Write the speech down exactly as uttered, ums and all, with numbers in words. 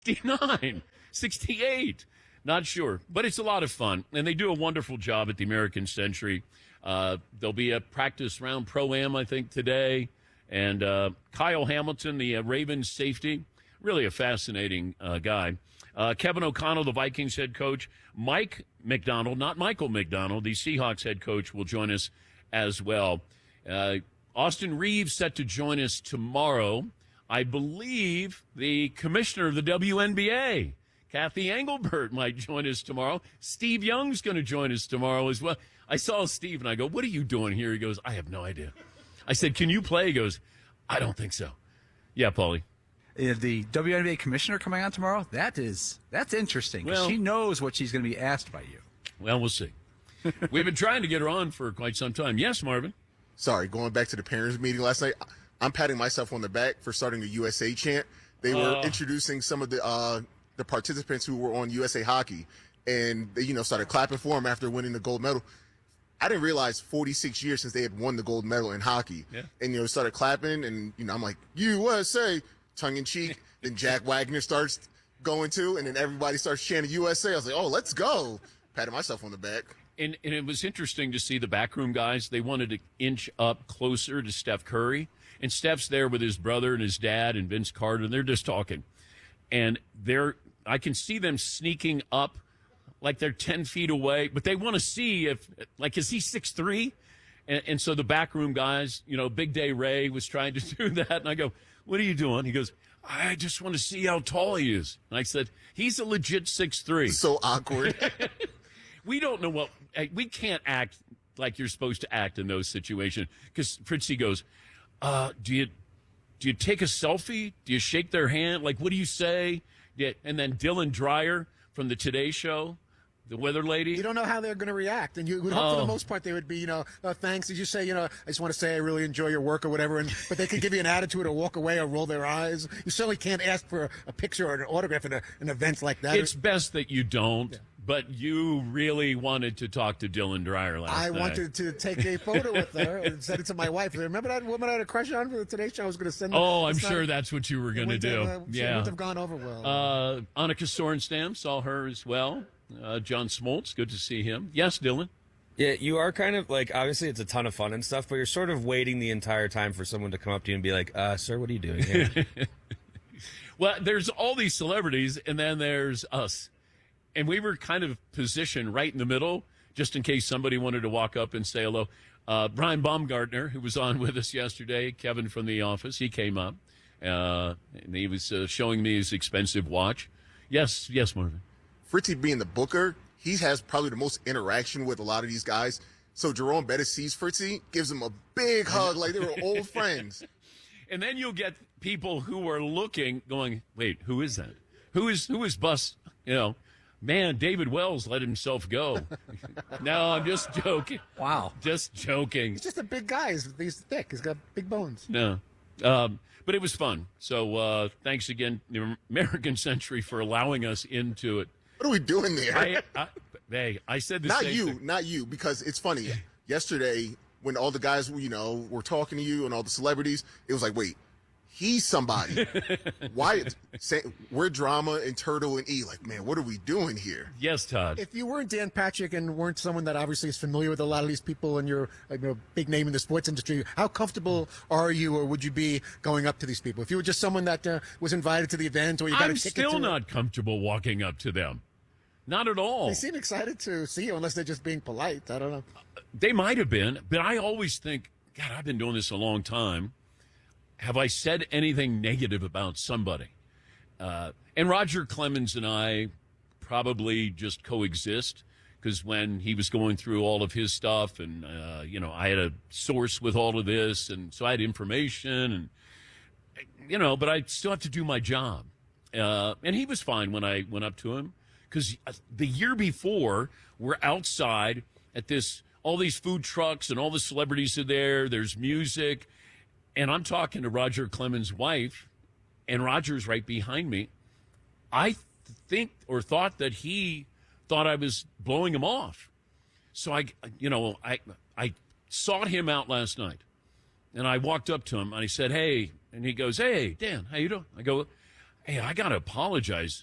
sixty-nine, sixty-eight. Not sure, but it's a lot of fun, and they do a wonderful job at the American Century. Uh, there'll be a practice round pro-am, I think, today, and uh, Kyle Hamilton, the uh, Ravens safety, really a fascinating uh, guy. Uh, Kevin O'Connell, the Vikings head coach, Mike McDonald, not Michael McDonald, the Seahawks head coach, will join us as well. Uh, Austin Reeves set to join us tomorrow. I believe the commissioner of the W N B A, Kathy Engelbert, might join us tomorrow. Steve Young's going to join us tomorrow as well. I saw Steve and I go, "What are you doing here?" He goes, "I have no idea." I said, "Can you play?" He goes, "I don't think so." Yeah, Paulie. Uh, the W N B A commissioner coming on tomorrow? That is, that's interesting. 'Cause Well, she knows what she's going to be asked by you. Well, we'll see. We've been trying to get her on for quite some time. Yes, Marvin? Sorry, going back to the parents' meeting last night, I'm patting myself on the back for starting the U S A chant. They were Uh. introducing some of the uh, the participants who were on U S A Hockey, and they, you know, started clapping for them after winning the gold medal. I didn't realize forty-six years since they had won the gold medal in hockey. Yeah. And, you know, started clapping, and, you know, I'm like, U S A, tongue in cheek. Then Jack Wagner starts going to, and then everybody starts chanting U S A. I was like, oh, let's go. Patting myself on the back. And, and it was interesting to see the backroom guys. They wanted to inch up closer to Steph Curry. And Steph's there with his brother and his dad and Vince Carter, and they're just talking. And they're, I can see them sneaking up like they're ten feet away, but they want to see if, like, is he six three? And, and so the backroom guys, you know, Big Day Ray was trying to do that. And I go, "What are you doing?" He goes, "I just want to see how tall he is." And I said, "He's a legit six three." So awkward. We don't know what, we can't act like you're supposed to act in those situations. Because Fritzy goes, uh, do you, do you take a selfie? Do you shake their hand? Like, what do you say? Yeah. And then Dylan Dreyer from the Today Show, the weather lady. You don't know how they're going to react, and you would hope for Oh. the most part they would be, you know, uh, thanks. Did you say, you know, I just want to say I really enjoy your work or whatever, and but they could give you an attitude or walk away or roll their eyes. You certainly can't ask for a, a picture or an autograph in a, an event like that. It's best that you don't. But you really wanted to talk to Dylan Dreyer last I night. wanted to take a photo with her and send it to my wife. Remember that woman I had a crush on for the Today Show? I was going to send. Oh, I'm it's sure not- that's what you were going to it do. wouldn't have, uh, It Yeah. wouldn't have gone over well. Uh, Annika Sorenstam, saw her as well. Uh, John Smoltz, good to see him. Yes, Dylan? Yeah, you are kind of like, obviously it's a ton of fun and stuff, but you're sort of waiting the entire time for someone to come up to you and be like, uh, "Sir, what are you doing here?" Well, there's all these celebrities, and then there's us. And we were kind of positioned right in the middle, just in case somebody wanted to walk up and say hello. Uh, Brian Baumgartner, who was on with us yesterday, Kevin from The Office, he came up. Uh, and he was uh, showing me his expensive watch. Yes, yes, Marvin. Fritzy being the booker, he has probably the most interaction with a lot of these guys. So Jerome Bettis sees Fritzy, gives him a big hug like they were old friends. And then you'll get people who are looking, going, "Wait, who is that? Who is who is Bus?" You know, man, David Wells let himself go. No, I'm just joking. Wow. Just joking. He's just a big guy. He's, he's thick. He's got big bones. No. Um, but it was fun. So uh, thanks again, the American Century, for allowing us into it. What are we doing there? I, I, hey, I said the Not same you, thing. not you, because it's funny. Yesterday, when all the guys, you know, were talking to you and all the celebrities, it was like, wait, he's somebody. Why? Say, we're Drama and Turtle and E. Like, man, what are we doing here? Yes, Todd. If you weren't Dan Patrick and weren't someone that obviously is familiar with a lot of these people and you're a you know, big name in the sports industry, how comfortable are you, or would you be going up to these people? If you were just someone that uh, was invited to the event, or you got I'm a ticket still to not comfortable walking up to them. Not at all. They seem excited to see you, unless they're just being polite. I don't know. They might have been, but I always think, God, I've been doing this a long time. Have I said anything negative about somebody? Uh, and Roger Clemens and I probably just coexist, because when he was going through all of his stuff, and uh, you know, I had a source with all of this, and so I had information, and you know, but I still have to do my job. Uh, and he was fine when I went up to him, because the year before, we're outside at this, all these food trucks and all the celebrities are there. There's music. And I'm talking to Roger Clemens' wife, and Roger's right behind me. I th- think or thought that he thought I was blowing him off. So I, you know, I I sought him out last night, and I walked up to him and I said, "Hey," and he goes, "Hey, Dan, how you doing?" I go, Hey, I got to apologize.